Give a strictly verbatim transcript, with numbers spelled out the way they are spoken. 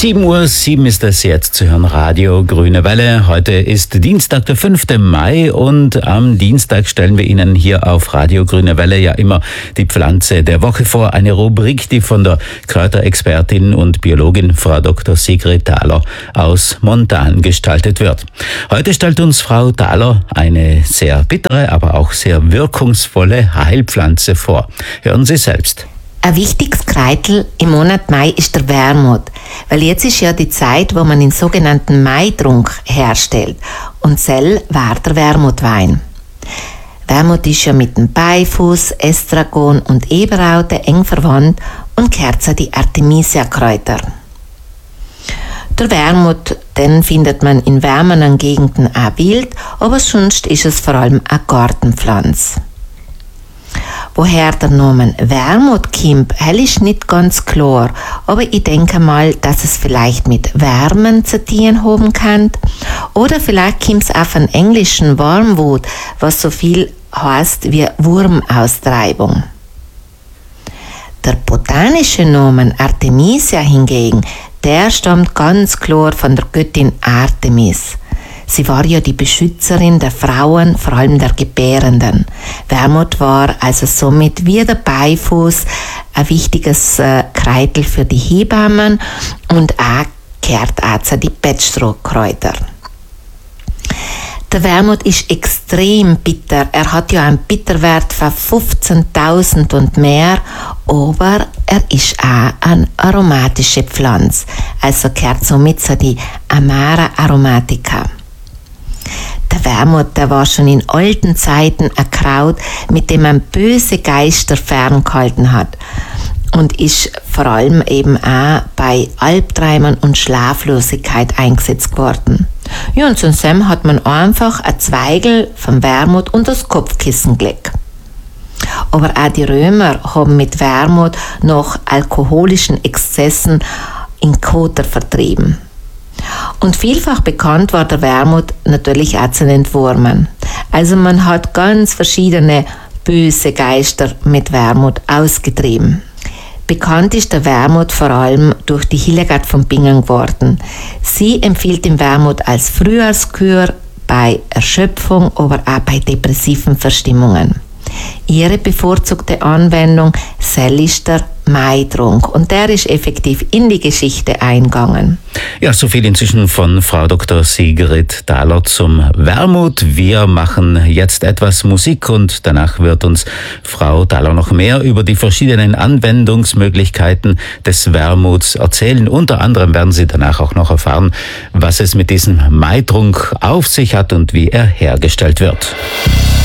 sieben Uhr sieben ist es jetzt zu hören, Radio Grüne Welle. Heute ist Dienstag, der fünfte Mai, und am Dienstag stellen wir Ihnen hier auf Radio Grüne Welle ja immer die Pflanze der Woche vor. Eine Rubrik, die von der Kräuterexpertin und Biologin Frau Doktor Sigrid Thaler aus Montan gestaltet wird. Heute stellt uns Frau Thaler eine sehr bittere, aber auch sehr wirkungsvolle Heilpflanze vor. Hören Sie selbst. Ein wichtiges Kreitel im Monat Mai ist der Wermut, weil jetzt ist ja die Zeit, wo man den sogenannten Maitrunk herstellt, und sel war der Wermutwein. Wermut ist ja mit dem Beifuß, Estragon und Eberraute eng verwandt und gehört zu die Artemisia-Kräuter. Der Wermut, den findet man in wärmeren Gegenden auch wild, aber sonst ist es vor allem eine Gartenpflanze. Woher der Name Wermut kommt, ist nicht ganz klar, aber ich denke mal, dass es vielleicht mit Wärmen zu tun haben kann. Oder vielleicht kommt es auch von englischen Wormwood, was so viel heißt wie Wurmaustreibung. Der botanische Name Artemisia hingegen, der stammt ganz klar von der Göttin Artemis. Sie war ja die Beschützerin der Frauen, vor allem der Gebärenden. Wermut war also somit wie der Beifuß ein wichtiges äh, Kreitel für die Hebammen und auch gehört auch zu den Bettstrohkräuter. Der Wermut ist extrem bitter. Er hat ja einen Bitterwert von fünfzehntausend und mehr, aber er ist auch eine aromatische Pflanze. Also gehört somit zu den Amara aromatica. Der Wermut, der war schon in alten Zeiten ein Kraut, mit dem man böse Geister ferngehalten hat, und ist vor allem eben auch bei Albträumen und Schlaflosigkeit eingesetzt worden. Ja, und zusammen hat man einfach ein Zweigel vom Wermut und das Kopfkissen gelegt. Aber auch die Römer haben mit Wermut nach alkoholischen Exzessen in Koter vertrieben. Und vielfach bekannt war der Wermut natürlich auch zu entwurmen. Also man hat ganz verschiedene böse Geister mit Wermut ausgetrieben. Bekannt ist der Wermut vor allem durch die Hildegard von Bingen geworden. Sie empfiehlt den Wermut als Frühjahrskur bei Erschöpfung, aber auch bei depressiven Verstimmungen. Ihre bevorzugte Anwendung ist der Maitrunk, und der ist effektiv in die Geschichte eingegangen. Ja, so viel inzwischen von Frau Doktor Sigrid Thaler zum Wermut. Wir machen jetzt etwas Musik, und danach wird uns Frau Thaler noch mehr über die verschiedenen Anwendungsmöglichkeiten des Wermuts erzählen. Unter anderem werden Sie danach auch noch erfahren, was es mit diesem Maitrunk auf sich hat und wie er hergestellt wird.